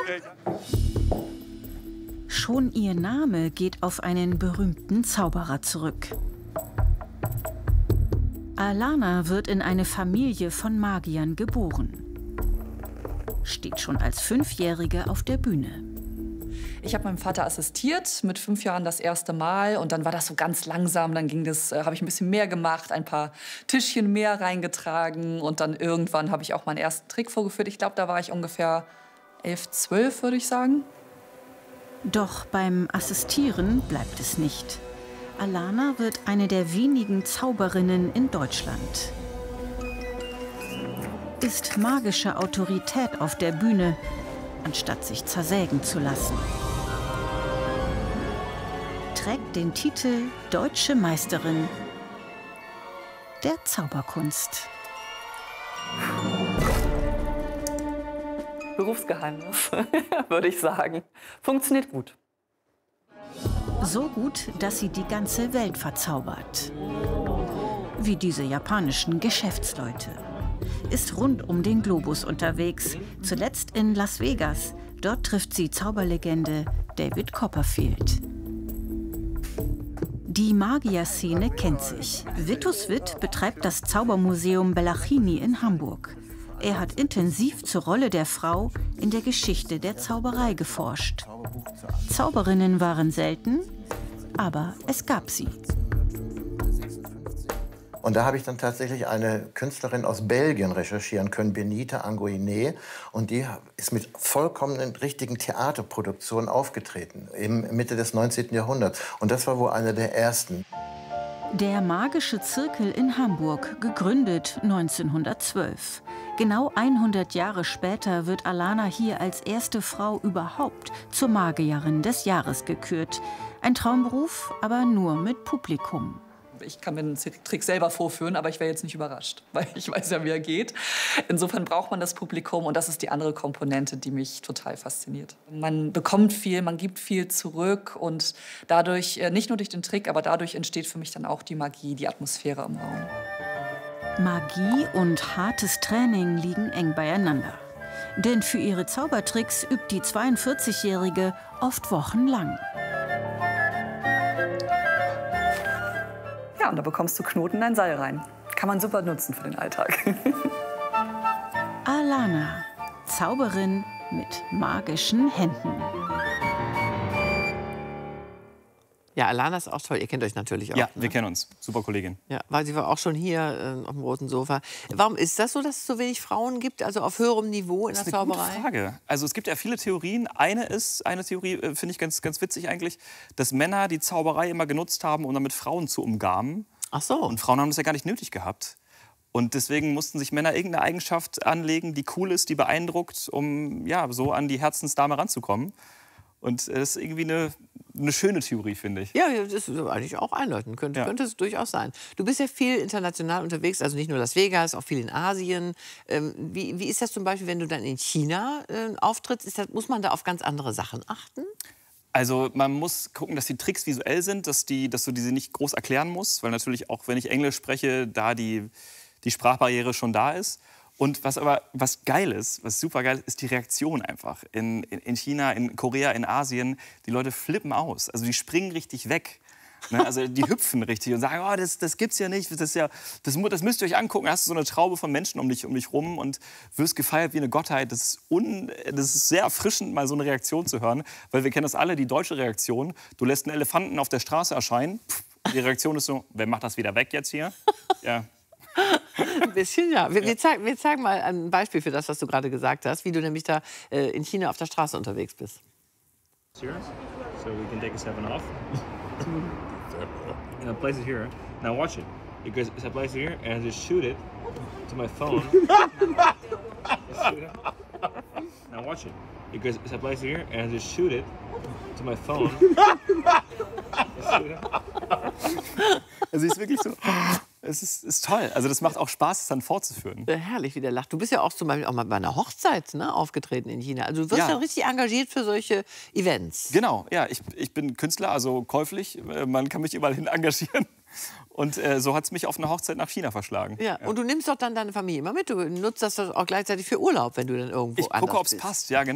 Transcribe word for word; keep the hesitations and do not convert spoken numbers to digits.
Schon ihr Name geht auf einen berühmten Zauberer zurück. Alana wird in eine Familie von Magiern geboren. Steht schon als Fünfjährige auf der Bühne. Ich habe meinem Vater assistiert, mit fünf Jahren das erste Mal. Und dann war das so ganz langsam. Dann ging das, äh, habe ich ein bisschen mehr gemacht, ein paar Tischchen mehr reingetragen. Und dann irgendwann habe ich auch meinen ersten Trick vorgeführt. Ich glaube, da war ich ungefähr elf, zwölf, würde ich sagen. Doch beim Assistieren bleibt es nicht. Alana wird eine der wenigen Zauberinnen in Deutschland. Ist magische Autorität auf der Bühne, anstatt sich zersägen zu lassen. Trägt den Titel Deutsche Meisterin der Zauberkunst. Berufsgeheimnis, würde ich sagen. Funktioniert gut. So gut, dass sie die ganze Welt verzaubert. Wie diese japanischen Geschäftsleute. Ist rund um den Globus unterwegs, zuletzt in Las Vegas. Dort trifft sie Zauberlegende David Copperfield. Die Magierszene kennt sich. Vitus Witt betreibt das Zaubermuseum Bellachini in Hamburg. Er hat intensiv zur Rolle der Frau in der Geschichte der Zauberei geforscht. Zauberinnen waren selten, aber es gab sie. Und da habe ich dann tatsächlich eine Künstlerin aus Belgien recherchieren können, Benita Angoiné. Und die ist mit vollkommenen richtigen Theaterproduktionen aufgetreten, im Mitte des neunzehnten Jahrhunderts. Und das war wohl eine der ersten. Der Magische Zirkel in Hamburg, gegründet neunzehnhundertzwölf. Genau hundert Jahre später wird Alana hier als erste Frau überhaupt zur Magierin des Jahres gekürt. Ein Traumberuf, aber nur mit Publikum. Ich kann mir einen Trick selber vorführen, aber ich wäre jetzt nicht überrascht, weil ich weiß ja, wie er geht. Insofern braucht man das Publikum und das ist die andere Komponente, die mich total fasziniert. Man bekommt viel, man gibt viel zurück und dadurch, nicht nur durch den Trick, aber dadurch entsteht für mich dann auch die Magie, die Atmosphäre im Raum. Magie und hartes Training liegen eng beieinander. Denn für ihre Zaubertricks übt die zweiundvierzigjährige oft wochenlang. Ja, und da bekommst du Knoten in ein Seil rein. Kann man super nutzen für den Alltag. Alana, Zauberin mit magischen Händen. Ja, Alana ist auch toll. Ihr kennt euch natürlich auch. Ja, ne? wir kennen uns. Super Kollegin. Ja, weil sie war auch schon hier äh, auf dem roten Sofa. Warum ist das so, dass es so wenig Frauen gibt, also auf höherem Niveau in der Zauberei? Das ist eine gute Frage. Also es gibt ja viele Theorien. Eine ist, eine Theorie äh, finde ich ganz, ganz witzig eigentlich, dass Männer die Zauberei immer genutzt haben, um damit Frauen zu umgarnen. Ach so. Und Frauen haben das ja gar nicht nötig gehabt. Und deswegen mussten sich Männer irgendeine Eigenschaft anlegen, die cool ist, die beeindruckt, um ja, so an die Herzensdame ranzukommen. Und das ist irgendwie eine, eine schöne Theorie, finde ich. Ja, das ist eigentlich auch einleuchtend. Könnte, Ja. könnte es durchaus sein. Du bist ja viel international unterwegs, also nicht nur Las Vegas, auch viel in Asien. Ähm, wie, wie ist das zum Beispiel, wenn du dann in China äh, auftrittst? Ist das, muss man da auf ganz andere Sachen achten? Also man muss gucken, dass die Tricks visuell sind, dass, die, dass du diese nicht groß erklären musst. Weil natürlich auch, wenn ich Englisch spreche, da die, die Sprachbarriere schon da ist. Und was aber was geil ist, was super geil ist, ist die Reaktion einfach. In, in, in China, in Korea, in Asien, die Leute flippen aus. Also die springen richtig weg. Ne? Also die hüpfen richtig und sagen, oh, das, das gibt's ja nicht, das, ist ja, das, das müsst ihr euch angucken. Da hast du so eine Traube von Menschen um dich, um dich rum und wirst gefeiert wie eine Gottheit. Das ist, un, das ist sehr erfrischend, mal so eine Reaktion zu hören. Weil wir kennen das alle, die deutsche Reaktion. Du lässt einen Elefanten auf der Straße erscheinen. Pff, die Reaktion ist so, wer macht das wieder weg jetzt hier? Ja. Ein bisschen, ja. Wir, wir, zeigen, wir zeigen mal ein Beispiel für das, was du gerade gesagt hast, wie du nämlich da äh, in China auf der Straße unterwegs bist. So we can take a seven off. And I place it here. Now watch it. It goes, I place it here and I just shoot it to my phone. Just shoot it. Now watch it. It goes, I place it here and I just shoot it to my phone. Just shoot it. Also ist wirklich so. Es ist, ist toll. Also das macht auch Spaß, es dann fortzuführen. Äh, herrlich, wie der lacht. Du bist ja auch zum Beispiel auch mal bei einer Hochzeit, ne, aufgetreten in China. Also du wirst ja. ja richtig engagiert für solche Events. Genau, ja. Ich, ich bin Künstler, also käuflich. Man kann mich überall hin engagieren. Und äh, so hat es mich auf eine Hochzeit nach China verschlagen. Ja. Ja. Und du nimmst doch dann deine Familie immer mit. Du nutzt das auch gleichzeitig für Urlaub, wenn du dann irgendwo ich anders gucke, ob es bist. passt. Ja, genau.